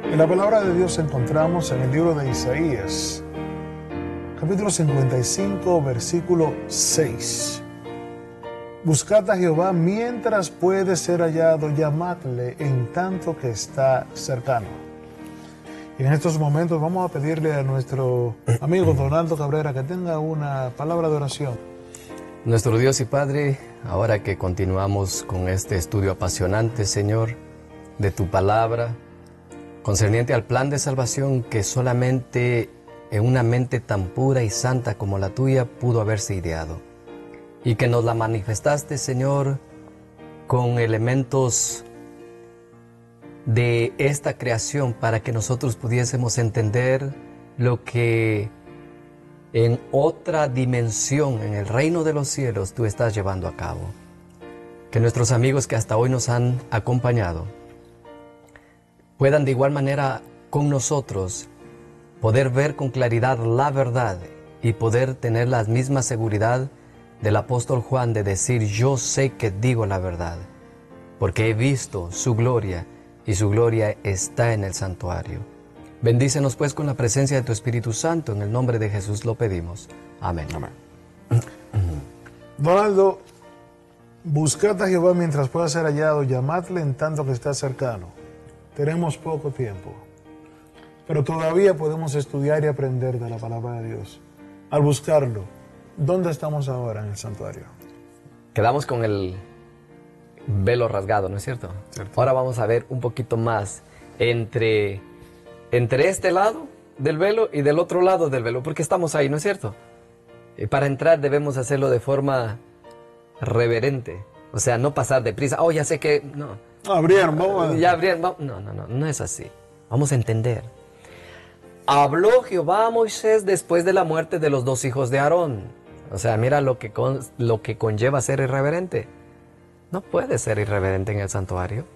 En la palabra de Dios encontramos en el libro de Isaías, capítulo 55, versículo 6. Buscad a Jehová mientras puede ser hallado, llamadle en tanto que está cercano. Y en estos momentos vamos a pedirle a nuestro amigo Donaldo Cabrera que tenga una palabra de oración. Nuestro Dios y Padre, ahora que continuamos con este estudio apasionante, Señor, de tu palabra, concerniente al plan de salvación que solamente en una mente tan pura y santa como la tuya pudo haberse ideado, y que nos la manifestaste, Señor, con elementos de esta creación para que nosotros pudiésemos entender lo que en otra dimensión, en el reino de los cielos, tú estás llevando a cabo. Que nuestros amigos que hasta hoy nos han acompañado puedan de igual manera con nosotros poder ver con claridad la verdad y poder tener la misma seguridad del apóstol Juan de decir: yo sé que digo la verdad, porque he visto su gloria y su gloria está en el santuario. Bendícenos pues con la presencia de tu Espíritu Santo, en el nombre de Jesús lo pedimos. Amén. Amén. Donaldo, buscad a Jehová mientras pueda ser hallado, llamadle en tanto que está cercano. Tenemos poco tiempo, pero todavía podemos estudiar y aprender de la palabra de Dios. Al buscarlo, ¿dónde estamos ahora en el santuario? Quedamos con el velo rasgado, ¿no es cierto? Cierto. Ahora vamos a ver un poquito más entre este lado del velo y del otro lado del velo, porque estamos ahí, ¿no es cierto? Y para entrar debemos hacerlo de forma reverente, o sea, no pasar deprisa. Oh, ya sé que... no. Abrieron, vamos a... Ya abrieron, vamos. No es así. Vamos a entender. Habló Jehová a Moisés después de la muerte de los dos hijos de Aarón. O sea, mira lo que conlleva ser irreverente. No puede ser irreverente en el santuario.